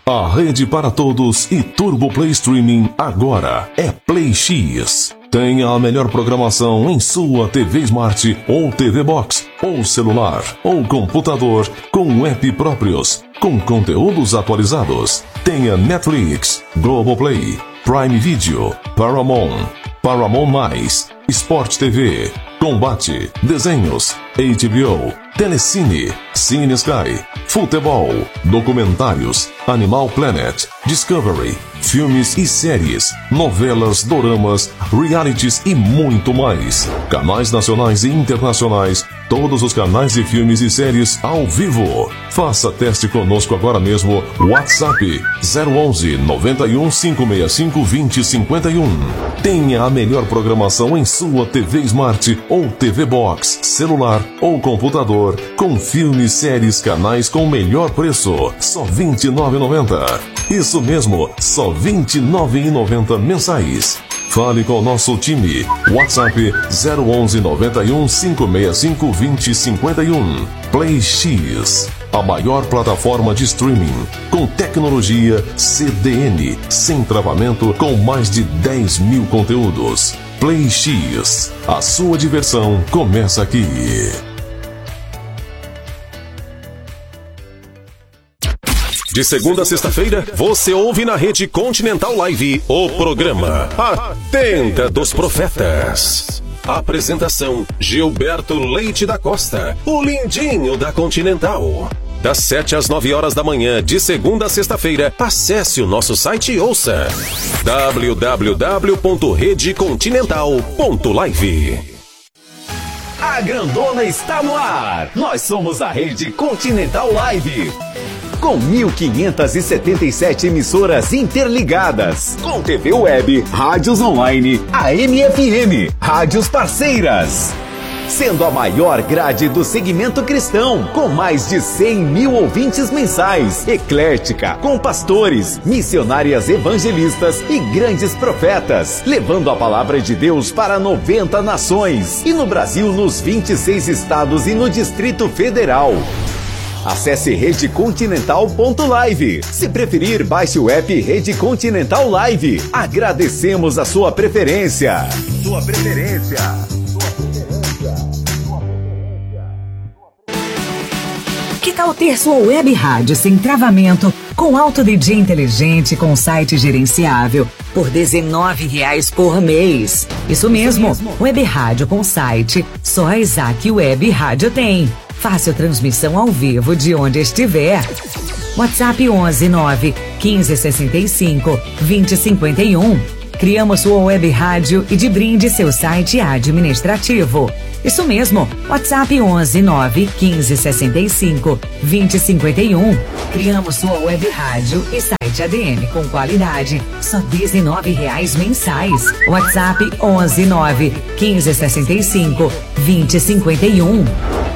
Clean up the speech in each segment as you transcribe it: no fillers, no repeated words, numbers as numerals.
A rede para todos e Turbo Play Streaming agora é Play X. Tenha a melhor programação em sua TV Smart ou TV Box, ou celular, ou computador, com app próprios, com conteúdos atualizados. Tenha Netflix, Globoplay, Prime Video, Paramount, Paramount+, Sport TV, Combate, Desenhos, HBO, Telecine, Cine Sky, Futebol, Documentários, Animal Planet, Discovery, filmes e séries, novelas, doramas, realities e muito mais. Canais nacionais e internacionais, todos os canais de filmes e séries ao vivo. Faça teste conosco agora mesmo. WhatsApp 011 91 565 2051. Tenha a melhor programação em sua TV Smart ou TV Box, celular ou computador, com filmes, séries, canais com melhor preço. Só R$ 29,90. Isso mesmo, só R$ 29,90 mensais. Fale com o nosso time. WhatsApp 011 91 565 2051. Play X, a maior plataforma de streaming com tecnologia CDN, sem travamento, com mais de 10 mil conteúdos. Play X, a sua diversão começa aqui. De segunda a sexta-feira, você ouve na Rede Continental Live o programa A Tenda dos Profetas. Apresentação: Gilberto Leite da Costa, o lindinho da Continental. Das 7 às 9 horas da manhã, de segunda a sexta-feira, acesse o nosso site e ouça www.redecontinental.live. A grandona está no ar. Nós somos a Rede Continental Live. Com 1.577 emissoras interligadas, com TV web, rádios online, AM e FM, rádios parceiras. Sendo a maior grade do segmento cristão, com mais de 100 mil ouvintes mensais, eclética, com pastores, missionárias evangelistas e grandes profetas, levando a palavra de Deus para 90 nações, e no Brasil, nos 26 estados e no Distrito Federal. Acesse redecontinental.live. Se preferir, baixe o app Rede Continental Live. Agradecemos a sua preferência. Que tal ter sua web rádio sem travamento, com Auto DJ inteligente, com site gerenciável, por R$19 por mês? Isso mesmo, web rádio com site, só a Isaac Web Rádio tem. Fácil transmissão ao vivo de onde estiver. WhatsApp 11 9 15 65 20 51. Criamos sua web rádio e de brinde seu site administrativo. Isso mesmo, WhatsApp 11 9 15 65 20 51. Criamos sua web rádio e site ADM com qualidade, só R$19 mensais. WhatsApp 11 9 15 65 20 51.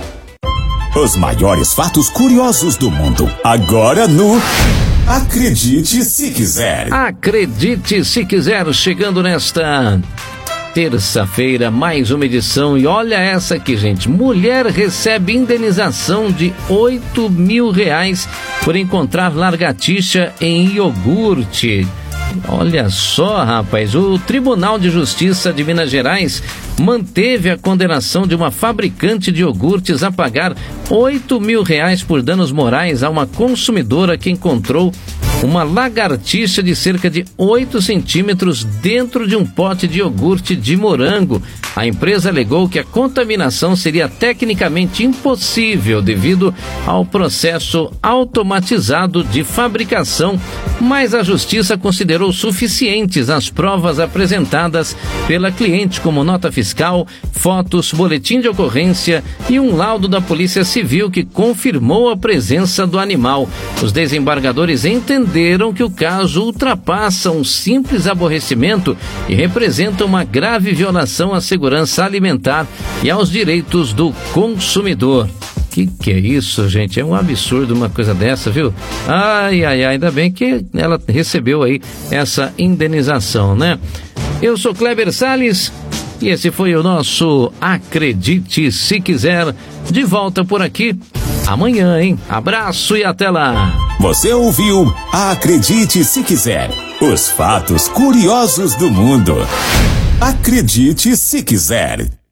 Os maiores fatos curiosos do mundo, agora no Acredite Se Quiser. Acredite Se Quiser, chegando nesta terça-feira, mais uma edição. E olha essa aqui, gente. Mulher recebe indenização de R$8.000 por encontrar lagartixa em iogurte. Olha só, rapaz, o Tribunal de Justiça de Minas Gerais manteve a condenação de uma fabricante de iogurtes a pagar R$8.000 por danos morais a uma consumidora que encontrou uma lagartixa de cerca de 8 centímetros dentro de um pote de iogurte de morango. A empresa alegou que a contaminação seria tecnicamente impossível devido ao processo automatizado de fabricação, mas a Justiça considerou suficientes as provas apresentadas pela cliente, como nota fiscal, fotos, boletim de ocorrência e um laudo da Polícia Civil que confirmou a presença do animal. Os desembargadores entenderam que o caso ultrapassa um simples aborrecimento e representa uma grave violação à segurança alimentar e aos direitos do consumidor. Que é isso, gente? É um absurdo uma coisa dessa, viu? Ai, ainda bem que ela recebeu aí essa indenização, né? Eu sou Kleber Salles e esse foi o nosso Acredite Se Quiser. De volta por aqui amanhã, hein? Abraço e até lá! Você ouviu Acredite Se Quiser. Os fatos curiosos do mundo. Acredite Se Quiser.